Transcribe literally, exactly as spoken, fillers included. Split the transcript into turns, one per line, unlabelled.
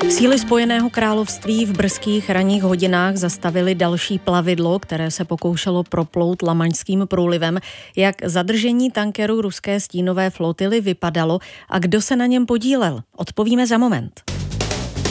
Síly Spojeného království v brzkých ranních hodinách zastavili další plavidlo, které se pokoušelo proplout Lamaňským průlivem. Jak zadržení tankeru ruské stínové flotily vypadalo a kdo se na něm podílel? Odpovíme za moment.